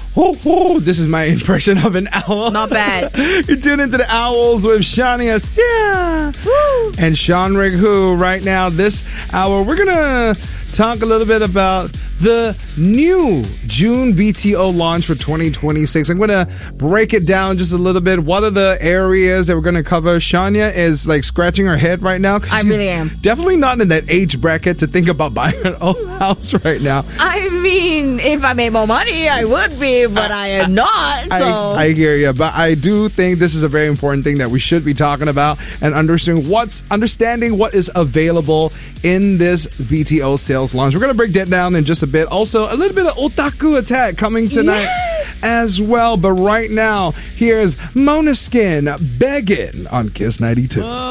This is my impression of an owl. Not bad. You're tuned into the Owls with Shania Sia and Sean Rig Hu. Right now, this hour, we're going to talk a little bit about the new June BTO launch for 2026. I'm going to break it down just a little bit. What are the areas that we're going to cover? Shania is like scratching her head right now. I really am. Definitely not in that age bracket to think about buying an old house right now. I mean, if I made more money, I would be, but I am not. So I hear you, but I do think this is a very important thing that we should be talking about and understanding what is available in this BTO sales launch. We're going to break that down in just a bit. Also, a little bit of Otaku Attack coming tonight as well. But right now, here's Måneskin begging on Kiss 92.